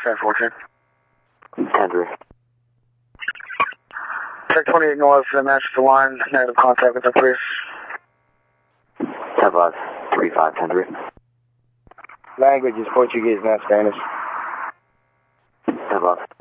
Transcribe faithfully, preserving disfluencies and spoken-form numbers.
ten fourteen. ten three. Check twenty-eight north, uh, Manchester line, negative contact with the police. ten five, three five, ten three. Language is Portuguese, not Spanish. ten five.